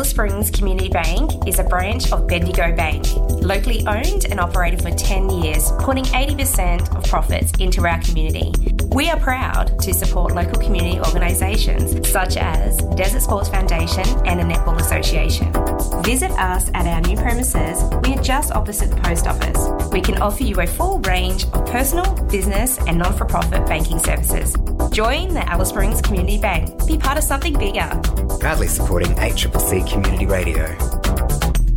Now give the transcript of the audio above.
Alice Springs Community Bank is a branch of Bendigo Bank, locally owned and operated for 10 years, putting 80% of profits into our community. We are proud to support local community organisations such as Desert Sports Foundation and the Netball Association. Visit us at our new premises. We are just opposite the post office. We can offer you a full range of personal, business and non-for-profit banking services. Join the Alice Springs Community Bank. Be part of something bigger. Proudly supporting ACCC Community Radio.